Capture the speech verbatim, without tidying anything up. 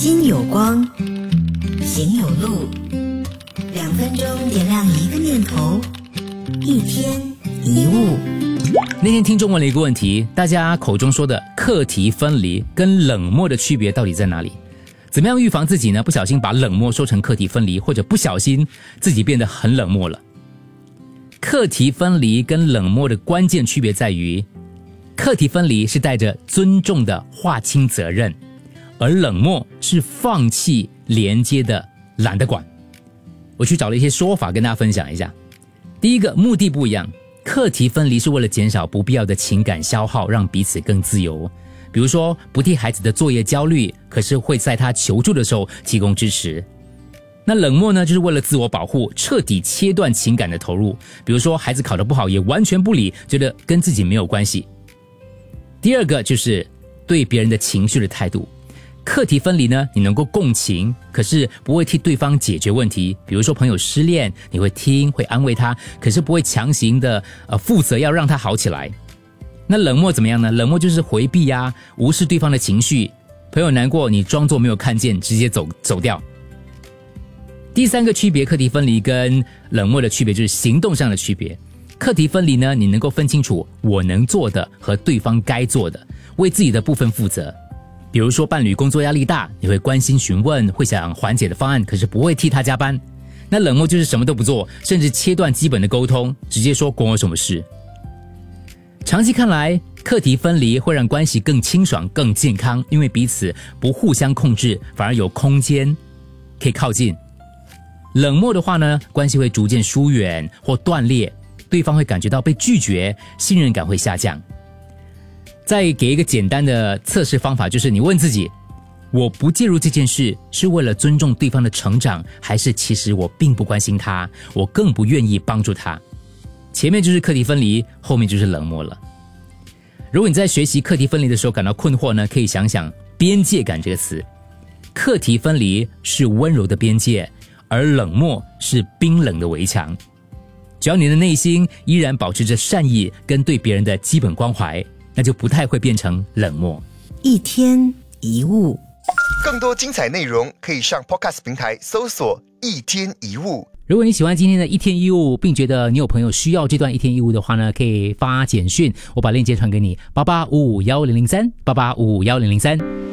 心有光，行有路，两分钟点亮一个念头，一天一物。 那天听众问了一个问题，大家口中说的课题分离跟冷漠的区别到底在哪里？怎么样预防自己呢不小心把冷漠说成课题分离，或者不小心自己变得很冷漠了？课题分离跟冷漠的关键区别在于，课题分离是带着尊重的划清责任，而冷漠是放弃连接的懒得管。我去找了一些说法跟大家分享一下。第一个，目的不一样，课题分离是为了减少不必要的情感消耗，让彼此更自由。比如说不替孩子的作业焦虑，可是会在他求助的时候提供支持。那冷漠呢，就是为了自我保护，彻底切断情感的投入。比如说孩子考得不好也完全不理，觉得跟自己没有关系。第二个就是对别人的情绪的态度。课题分离呢，你能够共情，可是不会替对方解决问题。比如说朋友失恋，你会听，会安慰他，可是不会强行的呃负责要让他好起来。那冷漠怎么样呢？冷漠就是回避啊，无视对方的情绪。朋友难过，你装作没有看见，直接走走掉。第三个区别，课题分离跟冷漠的区别就是行动上的区别。课题分离呢，你能够分清楚我能做的和对方该做的，为自己的部分负责。比如说伴侣工作压力大，你会关心询问，会想缓解的方案，可是不会替他加班。那冷漠就是什么都不做，甚至切断基本的沟通，直接说关我什么事。长期看来，课题分离会让关系更清爽更健康，因为彼此不互相控制，反而有空间可以靠近。冷漠的话呢，关系会逐渐疏远或断裂，对方会感觉到被拒绝，信任感会下降。再给一个简单的测试方法，就是你问自己，我不介入这件事是为了尊重对方的成长，还是其实我并不关心他，我更不愿意帮助他？前面就是课题分离，后面就是冷漠了。如果你在学习课题分离的时候感到困惑呢，可以想想边界感这个词。课题分离是温柔的边界，而冷漠是冰冷的围墙。只要你的内心依然保持着善意跟对别人的基本关怀，那就不太会变成冷漠。 一天一物， 更多精彩内容可以上 Podcast 平台搜索一天一物。 如果你喜欢今天的一天一物，并觉得你有朋友需要这段一天一物的话呢，可以发简讯，我把链接传给你，八八五五一零零三，八八五五一零零三。